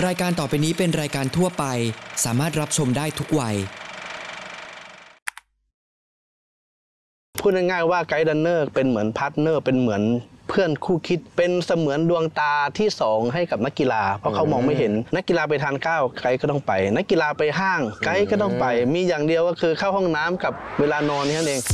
รายการต่อไปนี้เป็นรายการทั่วไปสามารถรับชมได้ทุกวัยพูดง่ายๆว่าไกด์รันเนอร์เป็นเหมือนพาร์ทเนอร์เป็นเหมือนเพื่อนคู่คิดเป็นเสมือนดวงตาที่2ให้กับนักกีฬาเพราะเขามองไม่เห็นนักกีฬาไปทานข้าวไกด์ก็ต้องไปนักกีฬาไปห้างไกด์ก็ต้องไปมีอย่างเดียวก็คือเข้าห้องน้ำกับเวลานอนนี่นั่นเอง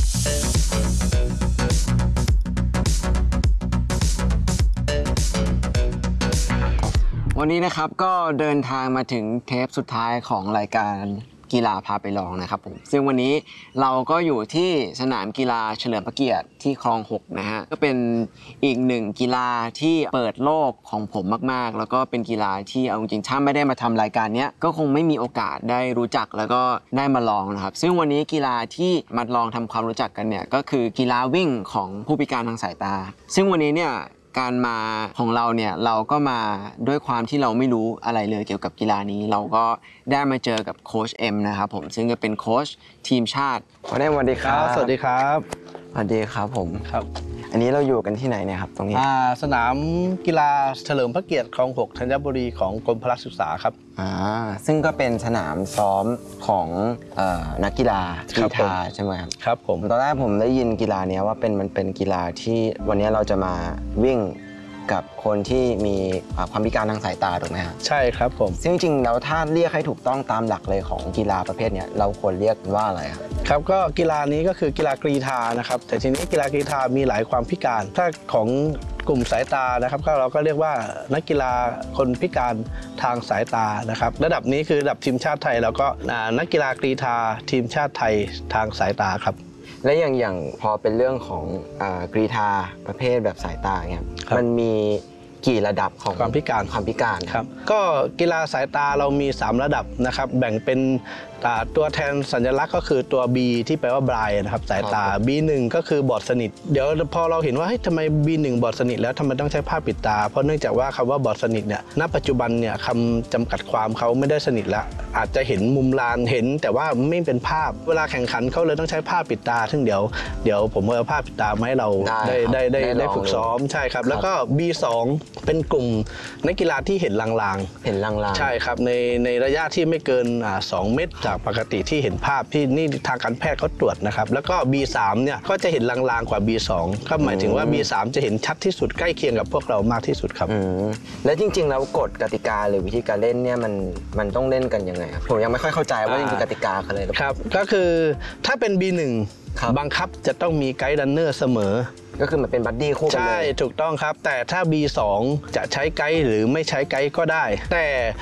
วันนี้นะครับก็เดินทางมาถึงเทปสุดท้ายของรายการกีฬาพาไปลองนะครับผมซึ่งวันนี้เราก็อยู่ที่สนามกีฬาเฉลิมพระเกียรติที่คลอง6นะฮะก็เป็นอีกหนึ่งกีฬาที่เปิดโลกของผมมากๆแล้วก็เป็นกีฬาที่เอาจริงๆถ้าไม่ได้มาทำรายการนี้ก็คงไม่มีโอกาสได้รู้จักแล้วก็ได้มาลองนะครับซึ่งวันนี้กีฬาที่มาลองทำความรู้จักกันเนี่ยก็คือกีฬาวิ่งของผู้พิการทางสายตาซึ่งวันนี้เนี่ยการมาของเราเนี่ยเราก็มาด้วยความที่เราไม่รู้อะไรเลยเกี่ยวกับกีฬานี้เราก็ได้มาเจอกับโค้ชเอ็มนะครับผมซึ่งก็เป็นโค้ชทีมชาติสวัสดีครับสวัสดีครับสวัสดีครับผมครับอันนี้เราอยู่กันที่ไหนเนี่ยครับตรงนี้สนามกีฬาเฉลิมพระเกียรติคลอง6ธัญบุรีของกรมพละศึกษาครับซึ่งก็เป็นสนามซ้อมของนักกีฬากรีฑาใช่ไหมครับครับผมตอนแรกผมได้ยินกีฬานี้ว่ามันเป็นกีฬาที่วันนี้เราจะมาวิ่งกับคนที่มีความพิการทางสายตาถูกไหมครับใช่ครับผมซึ่งจริงๆแล้วถ้าเรียกให้ถูกต้องตามหลักเลยของกีฬาประเภทนี้เราควรเรียกว่าอะไรครับครับก็กีฬานี้ก็คือกีฬากรีฑานะครับแต่ทีนี้กีฬากรีฑามีหลายความพิการถ้าของกลุ่มสายตานะครับก็เราก็เรียกว่านักกีฬาคนพิการทางสายตานะครับระดับนี้คือระดับทีมชาติไทยแล้วก็นักกีฬากรีฑาทีมชาติไทยทางสายตาครับและอย่างพอเป็นเรื่องของกรีฑาประเภทแบบสายตาเนี่ยมันมีกี่ระดับของความพิการครับก็กีฬาสายตาเรามี3ระดับนะครับแบ่งเป็นตัวแทนสัญลักษณ์ก็คือตัว B ที่แปลว่า blind นะครับสายตา B1 ก็คือบอดสนิทเดี๋ยวพอเราเห็นว่าทำไม B1 บอดสนิทแล้วทำไมต้องใช้ผ้าปิดตาเพราะเนื่องจากว่าคำว่าบอดสนิทเนี่ยณปัจจุบันเนี่ยคำจำกัดความเขาไม่ได้สนิทแล้วอาจจะเห็นมุมลานเห็นแต่ว่าไม่เป็นภาพเวลาแข่งขันเขาเลยต้องใช้ผ้าปิดตาซึ่งเดี๋ยวผมเอาผ้าปิดตามาให้เราได้ฝึกซ้อมใช่ครับแล้วก็ B2 เป็นกลุ่มนักกีฬาที่เห็นลางๆใช่ครับในระยะที่ไม่เกิน2 เมตรจากปกติที่เห็นภาพที่นี่ทางการแพทย์เขาตรวจนะครับแล้วก็ B3 เนี่ยก็จะเห็นลางๆกว่า B2 ก็หมายถึงว่า B3 จะเห็นชัดที่สุดใกล้เคียงกับพวกเรามากที่สุดครับและจริงๆแล้วกฎกติกาหรือวิธีการเล่นเนี่ยมันต้องเล่นกันยังไงครับผมยังไม่ค่อยเข้าใจว่าจริงๆกติกาคืออะไรครับก็คือถ้าเป็น B1 บังคับจะต้องมีไกด์รันเนอร์เสมอก็คือมันเป็นบัดดี้คู่กันเลยใช่ถูกต้องครับแต่ถ้า B2 จะใช้ไกด์หรือไม่ใช้ไกด์ก็ได้แต่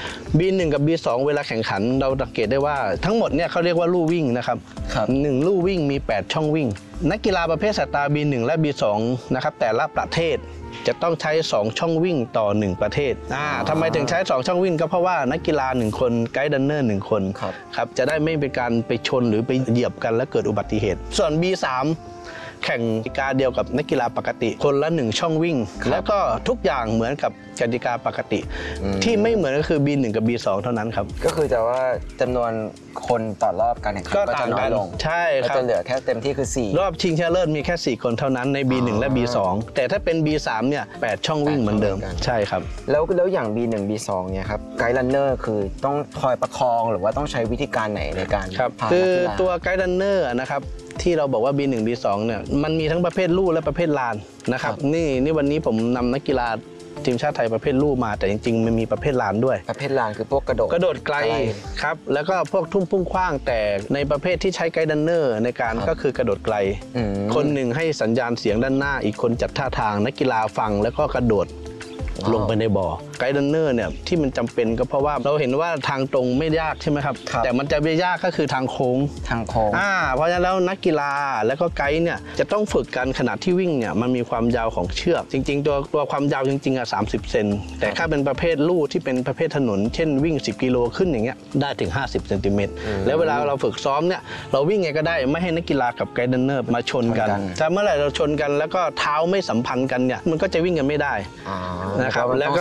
B1 กับ B2 เวลาแข่งขันเราสังเกตได้ว่าทั้งหมดเนี่ยเขาเรียกว่าลู่วิ่งนะครับ1ลู่วิ่งมี8ช่องวิ่งนักกีฬาประเภทสายตา B1 และ B2 นะครับแต่ละประเทศจะต้องใช้2ช่องวิ่งต่อ1ประเทศทำไมถึงใช้2ช่องวิ่งก็เพราะว่านักกีฬา1คนไกด์รันเนอร์1คนครับจะได้ไม่เป็นการไปชนหรือไปเหยียบกันและเกิดอุบัติเหตุส่วน B3แข่งกติกาเดียวกับนักกีฬาปกติคนละ1ช่องวิ่งแล้วก็ทุกอย่างเหมือนกับกติกาปกติที่ไม่เหมือนก็คือ B1 กับ B2 เท่านั้นครับก็คือจะว่าจำนวนคนต่อรอบการแข่งขันก็จะน้อยลงใช่ครับจะเหลือแค่เต็มที่คือ4 รอบชิงชนะเลิศมีแค่4คนเท่านั้นใน B1 และ B2 แต่ถ้าเป็น B3 เนี่ย8ช่องวิ่งเหมือนเดิมใช่ครับแล้วอย่าง B1 B2 เนี่ยครับไกด์รันเนอร์คือต้องคอยประคองหรือว่าต้องใช้วิธีการไหนในการพาคือตัวไกด์รันเนอร์นะครับที่เราบอกว่า B1 B2 เนี่ยมันมีทั้งประเภทลู่และประเภทลานนะครับนี่วันนี้ผมนำนักกีฬาทีมชาติไทยประเภทลู่มาแต่จริงๆมันมีประเภทลานด้วยประเภทลานคือพวกกระโดดไกลครับแล้วก็พวกทุ่มพุ่งขว้างแต่ในประเภทที่ใช้ไกด์รันเนอร์ในการก็คือกระโดดไกลคนหนึ่งให้สัญญาณเสียงด้านหน้าอีกคนจัดท่าทางนักกีฬาฟังแล้วก็กระโดดลงไปในบ่อไกด์รันเนอร์เนี่ยที่มันจำเป็นก็เพราะว่าเราเห็นว่าทางตรงไม่ยากใช่ไหมครับแต่มันจะไม่ยากก็คือทางโค้งเพราะฉะนั้นแล้วนักกีฬาแล้วก็ไกด์เนี่ยจะต้องฝึกกันขณะที่วิ่งเนี่ยมันมีความยาวของเชือกจริงๆตัวความยาวจริงๆ30 เซนแต่ถ้าเป็นประเภทลู่ที่เป็นประเภทถนนเช่นวิ่ง10 กิโลขึ้นอย่างเงี้ยได้ถึง50 เซนติเมตรแล้วเวลาเราฝึกซ้อมเนี่ยเราวิ่งไงก็ได้ไม่ให้นักกีฬากับไกด์รันเนอร์มาชนกันถ้าเมื่อไหร่เราชนกันแล้วก็เท้าไม่สัมพันธ์กันเนี่ยมันก็จะวิ่งกันไม่ได้นะครับแล้วก็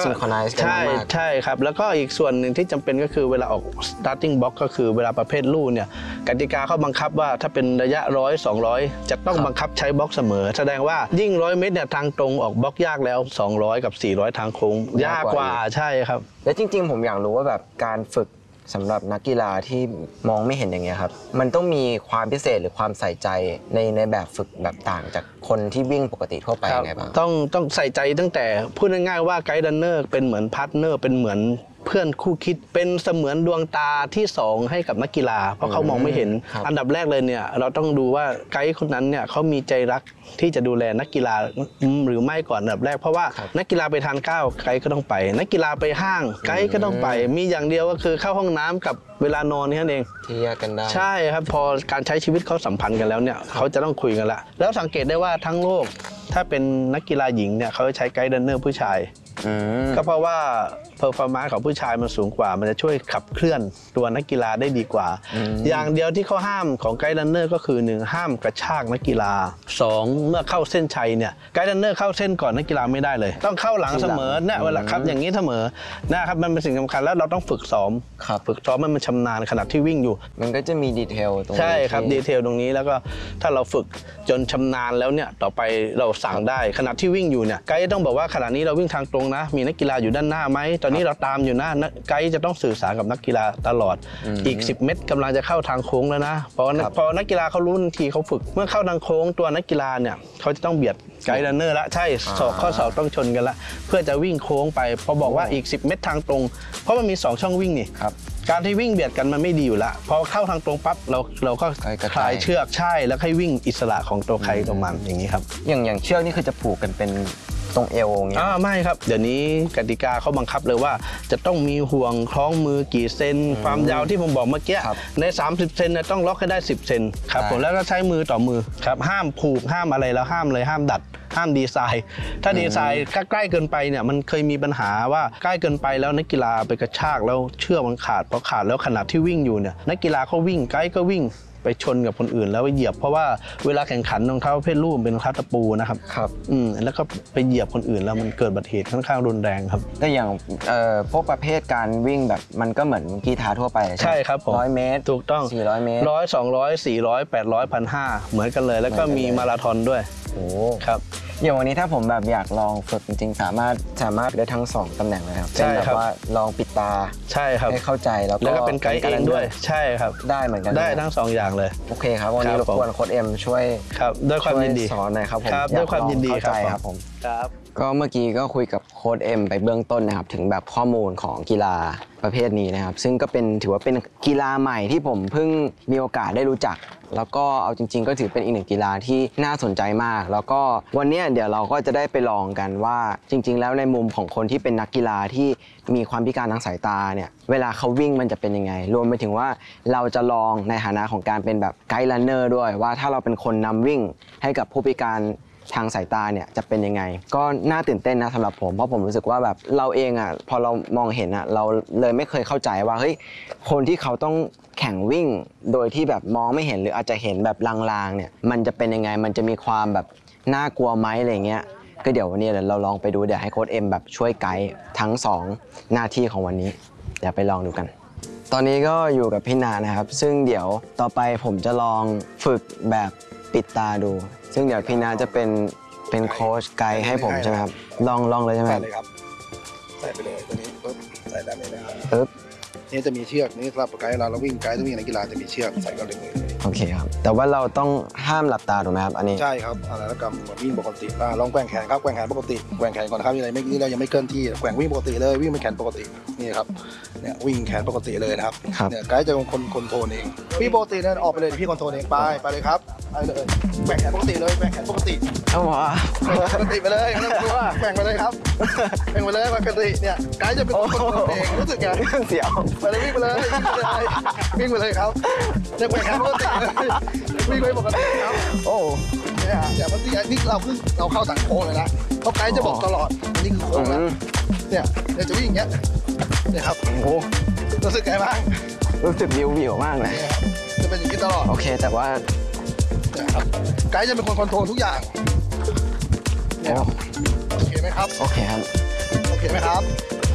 ส์กันใช่มากใช่ครับแล้วก็อีกส่วนหนึ่งที่จำเป็นก็คือเวลาออก starting box ก็คือเวลาประเภทลู่เนี่ยกติกาเขาบังคับว่าถ้าเป็นระยะ100-200จะต้องบังคับใช้บล็อกเสมอแสดงว่ายิ่ง100 เมตรเนี่ยทางตรงออกบล็อกยากแล้ว200กับ400ทางโค้งยากกว่าใช่ครับและจริงๆผมอยากรู้ว่าแบบการฝึกสำหรับนักกีฬาที่มองไม่เห็นอย่างเงี้ยครับมันต้องมีความพิเศษหรือความใส่ใจในแบบฝึกแบบต่างจากคนที่วิ่งปกติทั่วไปยังไงบ้างต้องใส่ใจตั้งแต่พูดง่ายๆว่าไกด์รันเนอร์เป็นเหมือนพาร์ทเนอร์เป็นเหมือนเพื่อนคู่คิดเป็นเสมือนดวงตาที่2ให้กับนักกีฬาเพราะเขามองไม่เห็นอันดับแรกเลยเนี่ยเราต้องดูว่าไกด์คนนั้นเนี่ยเขามีใจรักที่จะดูแลนักกีฬาหรือไม่ก่อนอันดับแรกเพราะว่านักกีฬาไปทานข้าวไกด์ก็ต้องไปนักกีฬาไปห้างไกด์ก็ต้องไปมีอย่างเดียวก็คือเข้าห้องน้ำกับเวลานอนนี่นั่นเองที่แยกกันได้ใช่ครับพอการใช้ชีวิตเขาสัมพันธ์กันแล้วเนี่ยเขาจะต้องคุยกันละแล้วสังเกตได้ว่าทั้งโลกถ้าเป็นนักกีฬาหญิงเนี่ยเขาใช้ไกด์รันเนอร์ผู้ชายก็เพราะว่าเพอร์ฟอร์แมนซ์ของผู้ชายมันสูงกว่ามันจะช่วยขับเคลื่อนตัวนักกีฬาได้ดีกว่าอย่างเดียวที่เขาห้ามของไกด์รันเนอร์ก็คือ1ห้ามกระชากนักกีฬา2เมื่อเข้าเส้นชัยเนี่ยไกด์รันเนอร์เข้าเส้นก่อนนักกีฬาไม่ได้เลยต้องเข้าหลังเสมอเนี่ยเวลาครับอย่างนี้เสมอนะครับมันเป็นสิ่งสำคัญแล้วเราต้องฝึกซ้อมมันชำนาญขณะที่วิ่งอยู่มันก็จะมีดีเทลตรงนี้ใช่ครับดีเทลตรงนี้แล้วก็ถ้าเราฝึกจนชำนาญแล้วเนี่ยต่อไปเราสั่งได้ขณะที่วิ่งอยู่เนี่ยไกด์ต้องบอกว่าขณะนี้เราวิ่งทางตรงนะมีนักกีฬาอยู่ด้านหน้าไหมตอนนี้เราตามอยู่นะไกด์จะต้องสื่อสารกับนักกีฬาตลอดอีก10 เมตรกำลังจะเข้าทางโค้งแล้วนะพอนักกีฬาเขารู้ทันทีเขาฝึกเมื่อเข้าทางโค้งตัวนักกีฬาเนี่ยเขาจะต้องเบียดไกด์รันเนอร์ละใช่ข้อศอกต้องชนกันละเพื่อจะวิ่งโค้งไปพอบอกว่าอีก10 เมตรทางตรงเพราะมันมี2ช่องวิ่งนี่การที่วิ่งเบียดกันมันไม่ดีอยู่ละพอเข้าทางตรงปั๊บเราก็คลายเชือกใช่แล้วให้วิ่งอิสระของตัวใครตัวมันอย่างนี้ครับอย่างเชือกนี่คือจะผูกกันเป็นตรงเอวอย่างเงี้ยไม่ครับเดี๋ยวนี้กติกาเขาบังคับเลยว่าจะต้องมีห่วงคล้องมือกี่เซนความยาวที่ผมบอกเมื่อกี้ใน30 เซนต้องล็อกให้ได้10 เซนครับผมแล้วก็ใช้มือต่อมือครับห้ามผูกห้ามอะไรแล้วห้ามเลยห้ามดัดห้ามดีไซน์ถ้าดีไซน์ใกล้เกินไปเนี่ยมันเคยมีปัญหาว่าใกล้เกินไปแล้วนักกีฬาไปกระชากแล้วเชือกมันขาดพอขาดแล้วขณะที่วิ่งอยู่เนี่ยนักกีฬาเขาวิ่งไกด์ก็วิ่งไปชนกับคนอื่นแล้วไปเหยียบเพราะว่าเวลาแข่งขันรองเท้าประเภทลู่เป็นรองเท้าตะปูนะครับแล้วก็ไปเหยียบคนอื่นแล้วมันเกิดอุบัติเหตุค่อนข้างรุนแรงครับแต่อย่างพวกประเภทการวิ่งแบบมันก็เหมือนกีฬาทั่วไปใช่ครับผม 100 เมตรถูกต้อง 400 เมตร 100 200 400 800 1,500เหมือนกันเลยแล้วก็มีมาราธอนด้วยโอ้ครับอย่างวันนี้ถ้าผมแบบอยากลองฝึกจริงๆสามารถได้ทั้ง2ตำแหน่งเลยครับใช่ครับว่าลองปิดตาใช่ครับให้เข้าใจแล้วก็เป็นไกด์เองด้วยใช่ครับได้เหมือนกันได้ทั้ง2อย่างเลยโอเคครับวันนี้รบกวนโค้ชเอ็มช่วยครับด้วยความยินดีสอนหน่อยครับผมด้วยความยินดีครับผมครับก็เมื่อกี้ก็คุยกับโค้ชเอ็มไปเบื้องต้นนะครับถึงแบบข้อมูลของกีฬาประเภทนี้นะครับซึ่งก็ถือว่าเป็นกีฬาใหม่ที่ผมเพิ่งมีโอกาสได้รู้จักแล้วก็เอาจริงๆก็ถือเป็นอีกหนึ่งกีฬาที่น่าสนใจมากแล้วก็วันนี้เดี๋ยวเราก็จะได้ไปลองกันว่าจริงๆแล้วในมุมของคนที่เป็นนักกีฬาที่มีความพิการทางสายตาเนี่ยเวลาเขาวิ่งมันจะเป็นยังไงรวมไปถึงว่าเราจะลองในฐานะของการเป็นแบบไกด์รันเนอร์ด้วยว่าถ้าเราเป็นคนนำวิ่งให้กับผู้พิการทางสายตาเนี่ยจะเป็นยังไงก็น่าตื่นเต้นนะสำหรับผมเพราะผมรู้สึกว่าแบบเราเองอ่ะพอเรามองเห็นอ่ะเราเลยไม่เคยเข้าใจว่าเฮ้ยคนที่เขาต้องแข่งวิ่งโดยที่แบบมองไม่เห็นหรืออาจจะเห็นแบบลางๆเนี่ยมันจะเป็นยังไงมันจะมีความแบบน่ากลัวไหมอะไรเงี้ยก็เดี๋ยววันนี้เราลองไปดูเดี๋ยวให้โค้ชเอ็มแบบช่วยไกด์ทั้ง2หน้าที่ของวันนี้เดี๋ยวไปลองดูกันตอนนี้ก็อยู่กับพี่นานะครับซึ่งเดี๋ยวต่อไปผมจะลองฝึกแบบปิดตาดูซึ่งเดี๋ยวพี่นาจะเป็นโค้ชไกด์ให้ผมใช่ไหมครับลองเลยใช่ไหมครับใส่ไปเลยตัวนี้ปุ๊บใส่ด้านนี้นะครับปึ๊บนี่จะมีเชือกนี่สำหรับไกด์เราวิ่งไกด์ต้องวิ่งในกีฬาจะมีเชือกใส่ก็เลยโอเคครับแต่ว่าเราต้องห้ามหลับตาถูกไหมครับอันนี้ใช่ครับอะไรแล้วก็วิ่งปกติลองแกว่งแขนครับแกว่งแขนปกติแกว่งแขนก่อนครับอะไรนี่เรายังไม่เคลื่อนที่แกว่งวิ่งปกติเลยวิ่งเป็นแขนปกตินี่ครับเนี่ยวิ่งแขนปกติเลยนะครับเนี่ยไกด์จะเป็นคนคอนโทรลเองพี่ปกติเนี่ยออกไปเลยพี่คอนโทรลเองไปเลยครับไปเลยแกว่งแขนปกติเลยแกว่งแขนปกติเอาวะปกติไปเลยไม่ต้องกลัวแกว่งไปเลยครับแกว่งไปเลยปกติเนี่ยไกด์จะเป็นคนคอนโทรลเองรู้สึกไงเสียวไปเลยวิ่งไปเลยวิ่งไปเลยครับจะแกว่งแขนปกติวิ่งไปปกติครับโอ้เนี่ยอย่างเมื่อกี้นี่เราเข้าสังโค้งเลยนะเขาไกด์จะบอกตลอดอันนี้คือโค้งนะเนี่ยจะวิ่งอย่างเงี้ยเนี่ยครับโอ้รู้สึกไงบ้างรู้สึกวิวมากเลยจะเป็นอย่างนี้ตลอดโอเคแต่ว่าไกด์จะเป็นคนคอนโทรลทุกอย่างโอเคไหมครับโอเคครับโอเคไหมครับ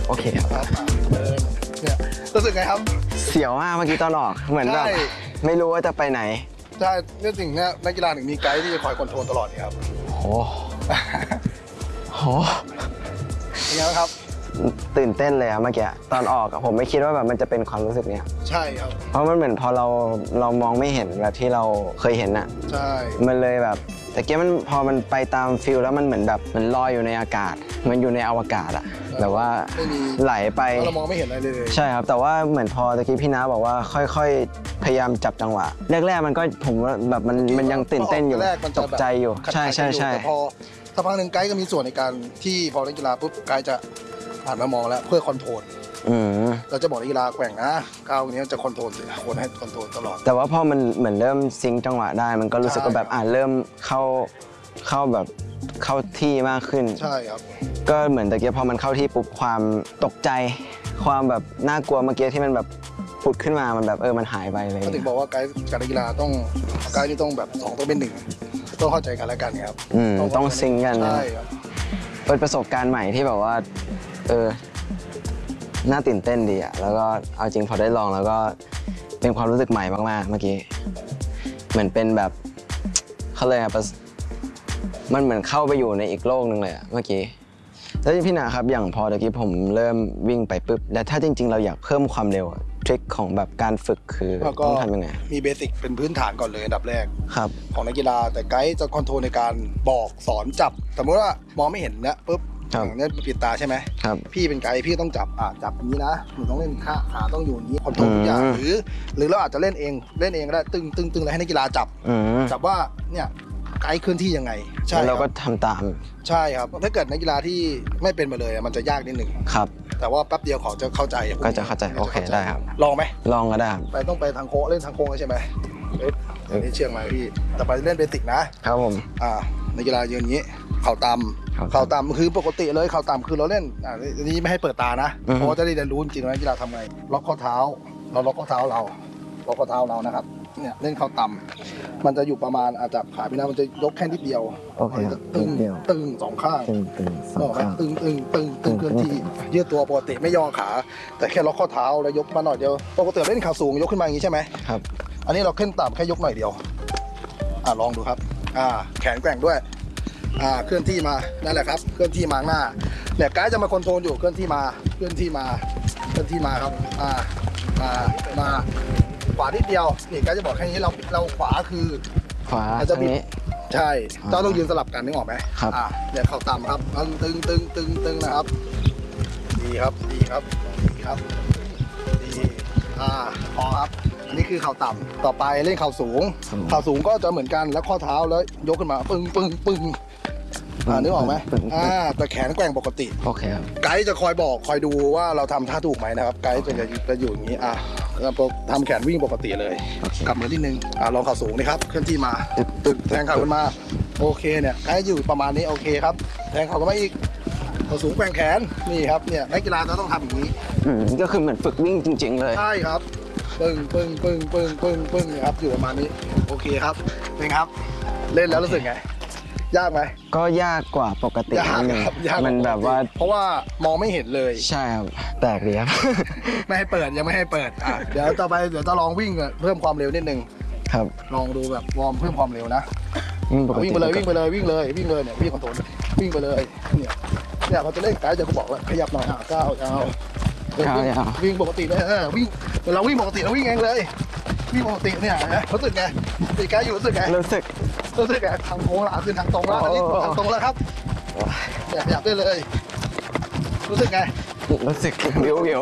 โอเคครับครับเนี่ยรู้สึกไงครับเสียวมากเมื่อกี้ตอนออกเหมือนแบบใช่ไม่รู้ว่าจะไปไหนใช่เนี่ยสิ่งเนี้ยนักกีฬาถึงมีไกด์ที่จะคอยคอนโทรลตลอดนี่ครับโหโหเป็นไงบ้างครับตื่นเต้นเลยอะเมื่อกี้ตอนออกอะผมไม่คิดว่าแบบมันจะเป็นความรู้สึกเนี้ยใช่ครับเพราะมันเหมือนพอเรามองไม่เห็นแบบที่เราเคยเห็นอะใช่มันเลยแบบแต่เกี้มันพอมันไปตามฟิลแล้วมันเหมือนแบบมันลอยอยู่ในอากาศเหมันอยู่ในอวกาศอะแบบว่าไม่มีไหลไปเรามองไม่เห็นอะไรเลยใช่ครับแต่ว่าเหมือนพอตะกี้พี่น้าบอกว่าค่อยๆพยายามจับจังหวะแรกๆมันก็ผมว่าแบบมันยังตื่นเต้นอยู่แรกมันจะตกใจอยู่แบบใช่ใช่ใช่แต่พอสักพักหนึ่งไกด์ก็มีส่วนในการที่พอนักกีฬาปุ๊บไกด์จะหันมามองแล้วเพื่อคอนโทรลอืมเราจะบอกนักกีฬาแกว่งนะก้าวนี้จะคอนโทรลสิควรให้คอนโทรลตลอดแต่ว่าพอมันเหมือนเริ่มซิงค์จังหวะได้ มันก็รู้สึกว่าแบบเริ่มเข้าแบบเข้าที่มากขึ้นใช่ครับก็เหมือนตะเกียบพอมันเข้าที่ปุ๊บความตกใจ ความแบบน่ากลัวเมื่อกี้ที่มันแบบผุดขึ้นมามันแบบมันหายไปเลยก็ถึงบอกว่าไกด์กับนักกีฬาต้องไกด์นี่ต้องแบบ2ต้องเป็น1ต้องเข้าใจกันและกันครับต้องซิงค์กันนะใช่ครับเป็นประสบการณ์ใหม่ที่แบบว่าน่าตื่นเต้นดีอะแล้วก็เอาจริงพอได้ลองแล้วก็เป็นความรู้สึกใหม่มากๆเมื่อกี้เหมือนเป็นแบบเขาเลยอะมันเหมือนเข้าไปอยู่ในอีกโลกหนึ่งเลยอะเมื่อกี้แล้วพี่หนาครับอย่างพอตะกี้ผมเริ่มวิ่งไปปุ๊บแล้วถ้าจริงๆเราอยากเพิ่มความเร็วทริคของแบบการฝึกคือต้องทำยังไงมีเบสิกเป็นพื้นฐานก่อนเลยอันดับแรกครับของนักกีฬาแต่ไกด์จะคอนโทรลในการบอกสอนจับสมมติว่ามองไม่เห็นนะปุ๊บครับอย่างนี้ปิดตาใช่ไหมครับพี่เป็นไกด์พี่ต้องจับจับอย่างนี้นะหนูต้องเล่นขาต้องอยู่อย่างนี้คอนโทรลทุกอย่างหรือเราอาจจะเล่นเองก็ได้ตึงแล้วให้นักกีฬาจับ จับว่าเนี่ยไกด์เคลื่อนที่ยังไงใช่แล้วเราคก็รับทำตามใช่ครับถ้าเกิดนักกีฬาที่ไม่เป็นมาเลยมันจะยากนิดหนึ่งครับแต่ว่าแป๊บเดียวเขาจะเข้าใจก็จะเข้าใจโอเคได้ครับลองไหมลองก็ได้ครับต้องไปทางโค้งเล่นทางโค้งใช่ไหมอันนี้เชียงใหม่พี่แต่ไปเล่นเบสิกนะครับผมนักกีฬายืนอย่างนี้ เข่าต่ำเข่าต่ำคือปกติเลยเข่าต่ำคือเราเล่นอันนี้ไม่ให้เปิดตานะเพราะว่าจะได้เรียนรู้จริงๆว่านักกีฬาทำไงล็อกข้อเท้าเราล็อกข้อเท้าเราล็อกข้อเท้าเรานะครับเนี่ยเล่นเข่าต่ำมันจะอยู่ประมาณอาจจะขาพี่นะมันจะยกแค่นิดเดียวโอเคครับตึงนิดเดียวตึงสองข้างตึงสออง อกไหมข้างตึงเคลื่อนที่ยืดตัวปกติไม่ย่อขา แต่แค่ล็อกข้อเท้าแล้วยกมาหน่อยเดียวปกติเล่นขาสูงยกขึ้นมาอย่างนี้ใช่ไหมครับอันนี้เราขึ้นต่ำแค่ยกหน่อยเดียวลองดูครับแขนแกว่งด้วยเคลื่อนที่มานั่นแหละครับเคลื่อนที่มาข้างหน้าเนี่ยไกด์จะมาคอนโทรลอยู่เคลื่อนที่มาเคลื่อนที่มาเคลื่อนที่มาครับมาขวานิดเดียวนี่ไกด์จะบอกแค่นี้เราขวาคือขวาอาจจะทางบิดนี้ใช่ต้องยืนสลับกันนึกออกไหมครับเนี่ยเข่าต่ำครับตึงนะครับดีครับดีครับพอครับอันนี้คือเข่าต่ำต่อไปเล่นเข่าสูงเข่าสูงก็จะเหมือนกันแล้วข้อเท้าแล้วยกขึ้นมาปึ้งนึกออกไหมแต่แขนแกว่งปกติโอเคครับไกด์จะคอยดูว่าเราทำท่าถูกไหมนะครับไกด์จะอยู่อย่างนี้เราทำแขนวิ่งปกติเลยโอเคกลับมือนิดนึงลองเข่าสูงนี่ครับเคลื่อนที่มาตึกแทงเข่าขึ้นมาโอเคเนี่ยไกด์อยู่ประมาณนี้โอเคครับแทงเข่าขึ้นมาอีกเข่าสูงแกว่งแขนนี่ครับเนี่ยนักกีฬาจะต้องทำอย่างนี้ก็คือเหมือนฝึกวิ่งจริง ๆ เลยใช่ครับปึ้งครับอยู่ประมาณนี้โอเคครับเป็นครับ เล่นแล้วรู้สึกไงยากไหมก็ยากกว่าปกติยากนิดนึงครับยากกมันแบบว่าเพราะว่ามองไม่เห็นเลยใช่ครับแปลกดีครับไม่ให้เปิดยังไม่ให้เปิดเดี๋ยวต่อไปเดี๋ยวจะลองวิ่งเพิ่มความเร็วนิดนึงครับลองดูแบบวอร์มเพิ่มความเร็วนะวิ่งปกติวิ่งไปเลยเนี่ยวิ่งคอนโทรลวิ่งไปเลยเนี่ยพอจะเล่นไกด์จะบอกว่าขยับหน่อยก้าววิ่งปกติเลยวิ่งเราวิ่งปกติเราวิ่งเองเลยวิ่งปกติเนี่ยรู้สึกไงตีไกด์อยู่รู้สึกไงรู้สึกไงทางโค้งละขึ้นทางตรงแล้วอันนี้ทางตรงแล้วครับเนี่ยขยับได้เลยรู้สึกไงรู้สึกวิวไหม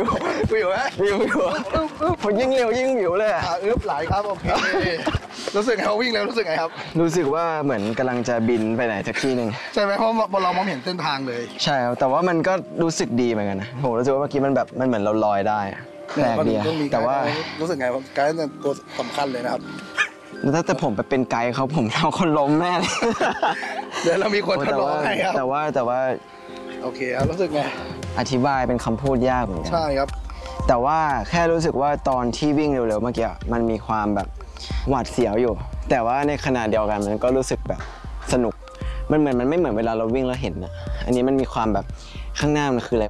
พอยิ่งเร็วยิ่งวิวเลยอะอึ๊บไหลครับโอเครู้สึกไงพอวิ่งเร็วรู้สึกไงครับรู้สึกว่าเหมือนกำลังจะบินไปไหนสักที่หนึ่งใช่ไหมเพราะเรามองเห็นเส้นทางเลยใช่ครับแต่ว่ามันก็รู้สึกดีเหมือนกันนะผมรู้สึกว่าเมื่อกี้มันแบบมันเหมือนเราลอยได้อะแปลกดีอะต้องมีแต่ว่ารู้สึกไงไกด์เป็นตัวสำคัญเลยนะครับถ้าแต่ผมไปเป็นไกด์เขาผมเอาคนล้มแน่เลยเดี๋ยวเรามีคนทดลองให้ครับแต่ว่าโอเคครับรู้สึกไงอธิบายเป็นคำพูดยากเหมือนกันใช่ครับแต่ว่าแค่รู้สึกว่าตอนที่วิ่งเร็วๆเมื่อกี้มันมีความแบบหวาดเสียวอยู่ แต่ว่าในขณะเดียวกันมันก็รู้สึกแบบสนุกมันไม่เหมือนเวลาเราวิ่งแล้วเห็นนะอันนี้มันมีความแบบข้างหน้ามันคืออะไร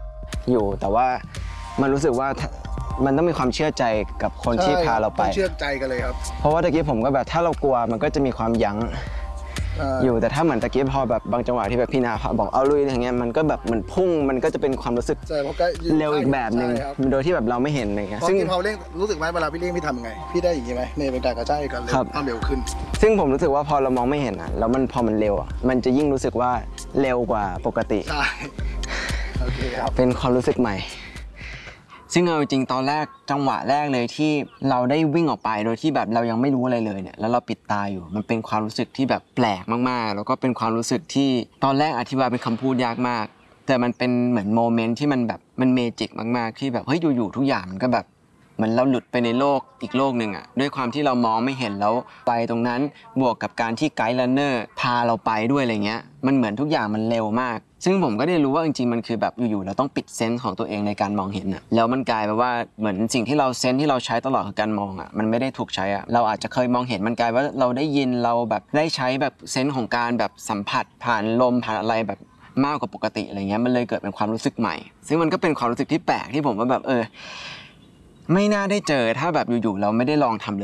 อยู่แต่ว่ามันรู้สึกว่ามันต้องมีความเชื่อใจกับคนที่พาเราไปต้องเชื่อใจกันเลยครับเพราะว่าตะกี้ผมก็แบบถ้าเรากลัวมันก็จะมีความยั้งอยู่แต่ถ้าเหมือนตะกี้พอแบบบางจังหวะที่แบบพี่นาบอกเอาลุยอย่างเงี้ยมันก็แบบเหมือนพุ่งมันก็จะเป็นความรู้สึกใช่เพราะใกล้เร็วอีกแบบหนึ่งใช่ครับโดยที่แบบเราไม่เห็นอะไรเงี้ยพอซึ่งพอเร่งรู้สึกไหมเวลาพี่เร่งพี่ทำยังไงพี่ได้อย่างงี้ไหมเนี่ยเป็นการกระจายกันเร็วครับความเร็วขึ้นซึ่งผมรู้สึกว่าพอเรามองไม่เห็นอ่ะแล้วพอมันเร็วอ่ะมันจะยิ่งรู้สึกว่าเร็วกว่าปกติใช่โอเคครับเป็นความรู้สึกใหม่ ซึ่งเอาจริงตอนแรกจังหวะแรกเลยที่เราได้วิ่งออกไปโดยที่แบบเรายังไม่รู้อะไรเลยเนี่ยแล้วเราปิดตาอยู่มันเป็นความรู้สึกที่แบบแปลกมากๆแล้วก็เป็นความรู้สึกที่ตอนแรกอธิบายเป็นคำพูดยากมากแต่มันเป็นเหมือนโมเมนต์ที่มันแบบมันเมจิกมากๆที่แบบเฮ้ยอยู่ๆทุกอย่างมันก็แบบเหมือนเราหลุดไปในโลกอีกโลกหนึ่งอ่ะด้วยความที่เรามองไม่เห็นแล้วไปตรงนั้นบวกกับการที่ไกด์รันเนอร์พาเราไปด้วยอะไรเงี้ยมันเหมือนทุกอย่างมันเร็วมากซึ่งผมก็ได้รู้ว่าจริงๆมันคือแบบอยู่ๆเราต้องปิดเซนส์ของตัวเองในการมองเห็นอ่ะแล้วมันกลายเป็นว่าเหมือนสิ่งที่เราเซนส์ที่เราใช้ตลอดคือการมองอ่ะมันไม่ได้ถูกใช้อ่ะเราอาจจะเคยมองเห็นมันกลายว่าเราได้ยินเราแบบได้ใช้แบบเซนส์ของการแบบสัมผัสผ่านลมผ่านอะไรแบบมากกว่าปกติอะไรเงี้ยมันเลยเกิดเป็นความรู้สึกใหม่ซึ่งมันก็เป็นความรู้สึกที่แปลกที่ผมว่าแบบไม่น่าได้เจอถ้าแบบอยู่ๆเราไม่ได้ลองทำ